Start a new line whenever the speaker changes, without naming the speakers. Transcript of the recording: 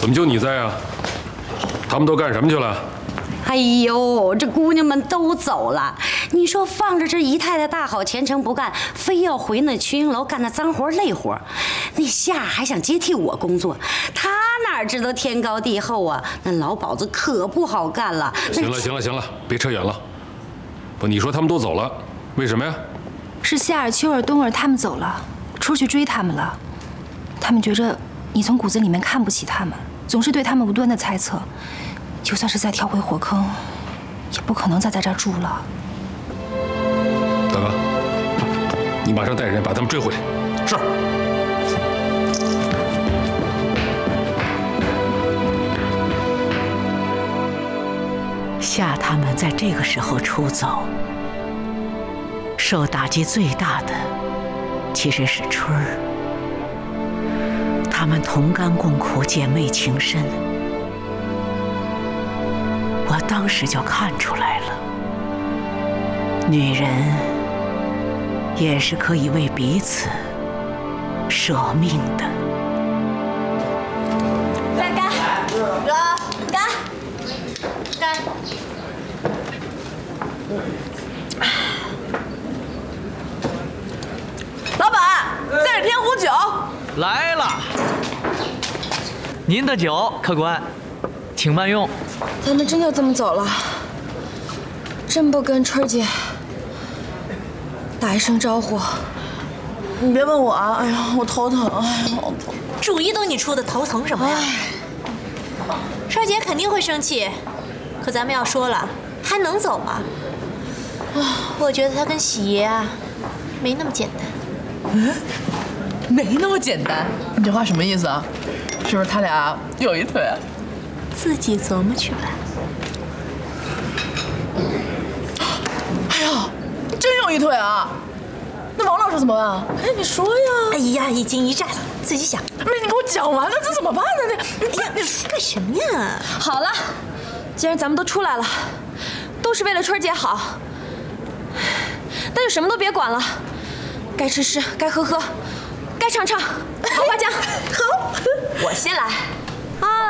怎么就你在啊？他们都干什么去了？
哎呦，这姑娘们都走了，你说放着这姨太太大好前程不干，非要回那群英楼干那脏活累活，那夏还想接替我工作，他哪知道天高地厚啊？那老鸨子可不好干了。
行了，别扯远了。不，你说他们都走了，为什么呀？
是夏儿、秋儿、冬儿他们走了，出去追他们了。他们觉着你从骨子里面看不起他们，总是对他们无端的猜测。就算是再跳回火坑，也不可能再在这儿住了。
大哥，你马上带人把他们追回来。是。
夏他们在这个时候出走，受打击最大的其实是春儿。她们同甘共苦，姐妹情深。我当时就看出来了，女人也是可以为彼此舍命的。
再干，干！
老板，再添壶酒。
来了，您的酒，客官，请慢用。
咱们真就这么走了，真不跟春儿姐打一声招呼？
你别问我啊！哎呀，我头疼！哎呀，好疼！
主意都你出的，头疼什么呀？春儿姐肯定会生气，可咱们要说了，还能走吗？我觉得他跟喜爷啊，没那么简单。
没那么简单。你这话什么意思啊？是不是他俩有一腿啊？
自己琢磨去吧。
哎呀，真有一腿啊！那王老师怎么办啊？哎，你说呀！
哎呀，一惊一乍的，自己想。
没，你给我讲完了，这怎么办呢？
哎呀，你说干什么呀？
好了，既然咱们都出来了，都是为了春儿姐好，那就什么都别管了，该吃吃，该喝喝，该唱唱，好花酱。
好，我先来。